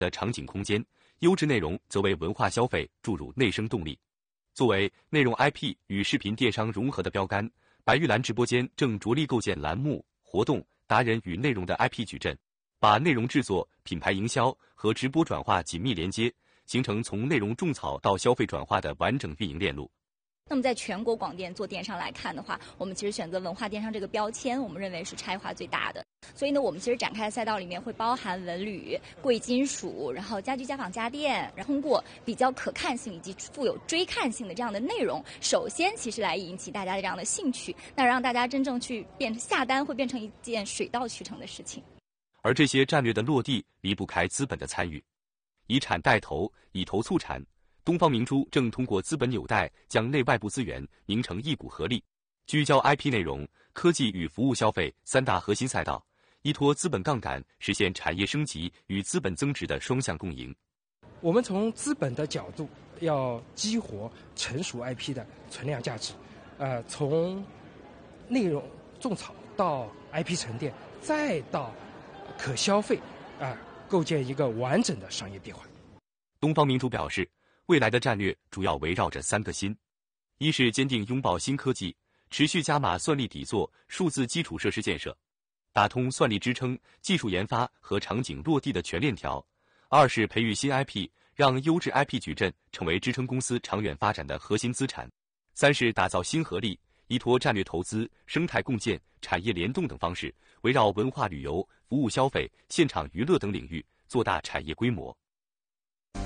的场景空间，优质内容则为文化消费注入内生动力。作为内容 IP 与视频电商融合的标杆，白玉兰直播间正着力构建栏目、活动、达人与内容的 IP 矩阵，把内容制作、品牌营销和直播转化紧密连接，形成从内容种草到消费转化的完整运营链路。 那么在全国广电做电商来看的话，我们其实选择文化电商这个标签，我们认为是差异化最大的。所以呢，我们其实展开的赛道里面会包含文旅、贵金属，然后家居家纺家电，然后通过比较可看性以及富有追看性的这样的内容，首先其实来引起大家的这样的兴趣，那让大家真正去下单会变成一件水到渠成的事情。 而这些战略的落地离不开资本的参与，以产带投，以投促产。东方明珠正通过资本纽带，将内外部资源凝成一股合力，聚焦 IP 内容、科技与服务消费三大核心赛道，依托资本杠杆，实现产业升级与资本增值的双向共赢。 我们从资本的角度要激活成熟 IP 的存量价值，从内容种草到 IP 沉淀，再到可消费，构建一个完整的商业闭环。 东方明珠表示，未来的战略主要围绕着3个新：一是坚定拥抱新科技，持续加码算力底座、数字基础设施建设，打通算力支撑、技术研发和场景落地的全链条；二是培育新 IP， 让优质 IP 矩阵成为支撑公司长远发展的核心资产；三是打造新合力，依托战略投资、生态共建、产业联动等方式，围绕文化旅游、服务消费、现场娱乐等领域做大产业规模。